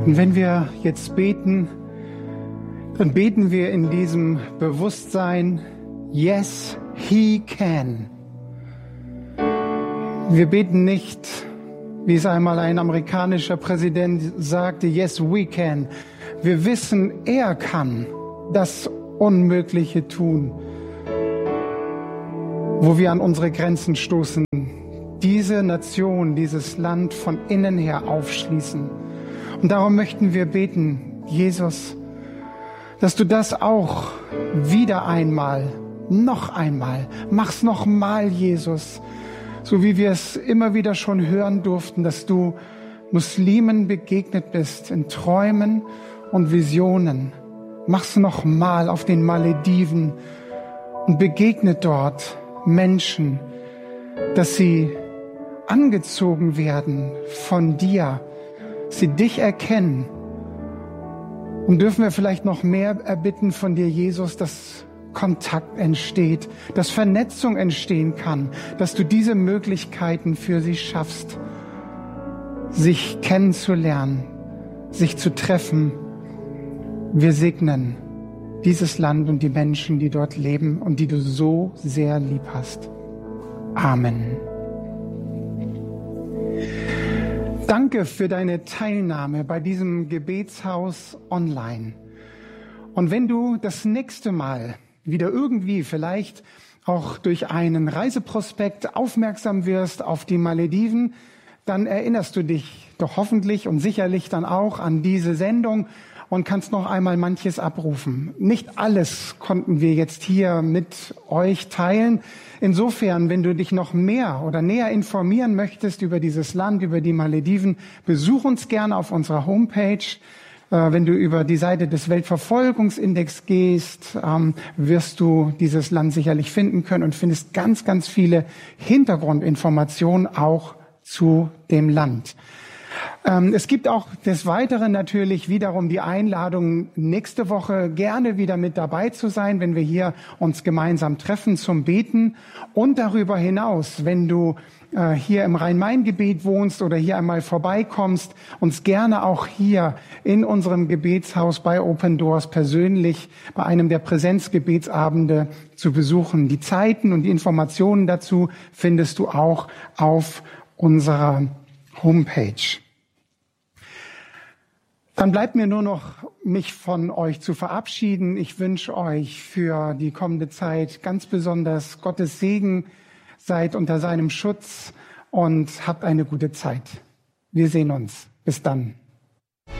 Und wenn wir jetzt beten, dann beten wir in diesem Bewusstsein, yes, he can. Wir beten nicht, wie es einmal ein amerikanischer Präsident sagte, yes, we can. Wir wissen, er kann das Unmögliche tun, wo wir an unsere Grenzen stoßen, diese Nation, dieses Land von innen her aufschließen. Und darum möchten wir beten, Jesus, dass du das auch wieder einmal, noch einmal, mach's noch mal, Jesus, so wie wir es immer wieder schon hören durften, dass du Muslimen begegnet bist in Träumen und Visionen. Mach's noch mal auf den Malediven und begegnet dort Menschen, dass sie angezogen werden von dir, sie dich erkennen. Und dürfen wir vielleicht noch mehr erbitten von dir, Jesus, dass Kontakt entsteht, dass Vernetzung entstehen kann, dass du diese Möglichkeiten für sie schaffst, sich kennenzulernen, sich zu treffen. Wir segnen dieses Land und die Menschen, die dort leben und die du so sehr lieb hast. Amen. Danke für deine Teilnahme bei diesem Gebetshaus online. Und wenn du das nächste Mal wieder irgendwie vielleicht auch durch einen Reiseprospekt aufmerksam wirst auf die Malediven, dann erinnerst du dich doch hoffentlich und sicherlich dann auch an diese Sendung und kannst noch einmal manches abrufen. Nicht alles konnten wir jetzt hier mit euch teilen. Insofern, wenn du dich noch mehr oder näher informieren möchtest über dieses Land, über die Malediven, besuch uns gerne auf unserer Homepage. Wenn du über die Seite des Weltverfolgungsindex gehst, wirst du dieses Land sicherlich finden können und findest ganz, ganz viele Hintergrundinformationen auch zu dem Land. Es gibt auch des Weiteren natürlich wiederum die Einladung, nächste Woche gerne wieder mit dabei zu sein, wenn wir hier uns gemeinsam treffen zum Beten. Und darüber hinaus, wenn du hier im Rhein-Main-Gebiet wohnst oder hier einmal vorbeikommst, uns gerne auch hier in unserem Gebetshaus bei Open Doors persönlich bei einem der Präsenzgebetsabende zu besuchen. Die Zeiten und die Informationen dazu findest du auch auf unserer Homepage. Dann bleibt mir nur noch, mich von euch zu verabschieden. Ich wünsche euch für die kommende Zeit ganz besonders Gottes Segen. Seid unter seinem Schutz und habt eine gute Zeit. Wir sehen uns. Bis dann.